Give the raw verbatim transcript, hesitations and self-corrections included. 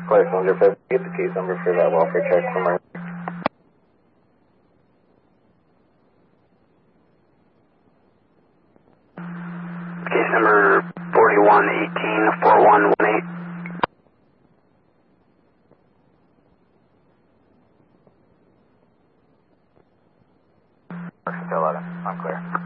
Flight one hundred fifty, get the case number for that welfare check from our... Case number forty-one eighteen four one one eight. eleven, I'm clear.